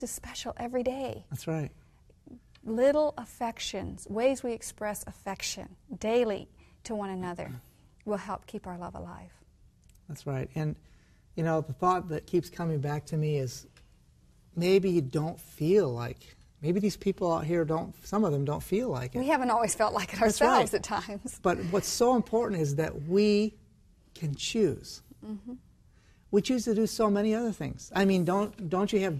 is special every day. That's right. Little affections, ways we express affection daily to one another will help keep our love alive. That's right. And, you know, the thought that keeps coming back to me is maybe you don't feel like, maybe these people out here don't, some of them don't feel like it. We haven't always felt like it ourselves at times. But what's so important is that we can choose. We choose to do so many other things. I mean, don't you have